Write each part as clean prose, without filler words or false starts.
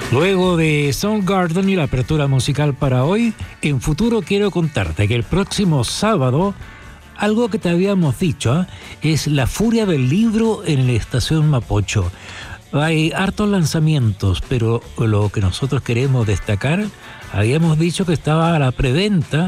Luego de Soundgarden y la apertura musical para hoy, en futuro quiero contarte que el próximo sábado, algo que te habíamos dicho, es la furia del libro en la Estación Mapocho. Hay hartos lanzamientos, pero lo que nosotros queremos destacar, habíamos dicho que estaba a la preventa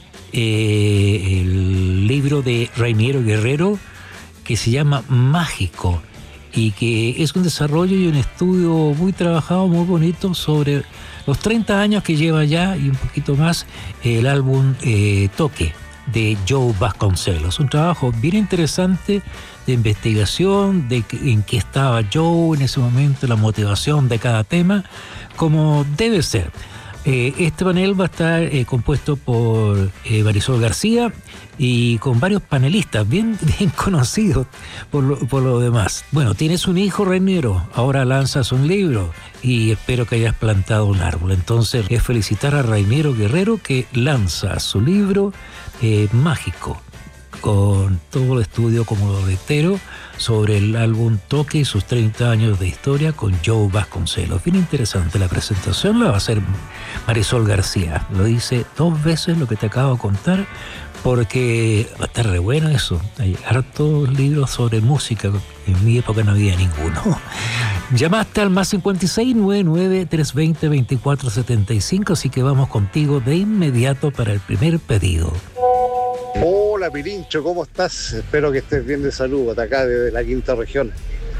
el libro de Reiniero Guerrero, que se llama Mágico, y que es un desarrollo y un estudio muy trabajado, muy bonito, sobre los 30 años que lleva ya y un poquito más el álbum Toque de Joe Vasconcelos. Un trabajo bien interesante de investigación, de en qué estaba Joe en ese momento, la motivación de cada tema, como debe ser. Este panel va a estar compuesto por Marisol García y con varios panelistas bien conocidos por lo demás. Bueno, tienes un hijo, Reiniero, ahora lanzas un libro y espero que hayas plantado un árbol. Entonces, es felicitar a Reiniero Guerrero, que lanza su libro Mágico, con todo el estudio, como lo reitero, sobre el álbum Toque y sus 30 años de historia con Joe Vasconcelos. Bien interesante la presentación, la va a hacer Marisol García. Lo dice 2 veces lo que te acabo de contar, porque va a estar re bueno eso. Hay hartos libros sobre música, en mi época no había ninguno. Llamaste al más 56 99 320 2475, así que vamos contigo de inmediato para el primer pedido. Hola Pirincho, ¿cómo estás? Espero que estés bien de salud, de acá desde la quinta región.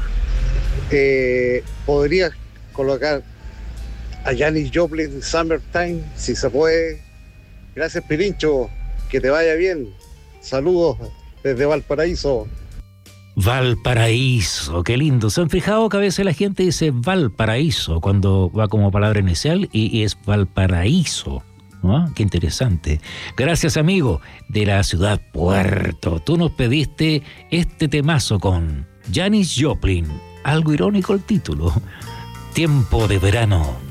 ¿Podrías colocar a Janis Joplin Summertime, si se puede? Gracias Pirincho, que te vaya bien. Saludos desde Valparaíso. Valparaíso, qué lindo. ¿Se han fijado que a veces la gente dice Valparaíso cuando va como palabra inicial y es Valparaíso? ¿No? Qué interesante. Gracias, amigo de la ciudad Puerto. Tú nos pediste este temazo con Janis Joplin. Algo irónico el título. Tiempo de verano.